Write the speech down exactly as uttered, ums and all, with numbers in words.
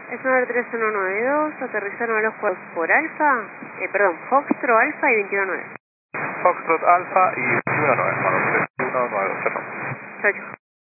Es nueve tres uno nueve dos, aterrizaron a los cuadros por Alfa, eh, perdón, Foxtrot Alfa y veintiuno nueve. Foxtrot Alfa y veintiuno nueve, bueno, tres uno nueve cero. Chao, chao.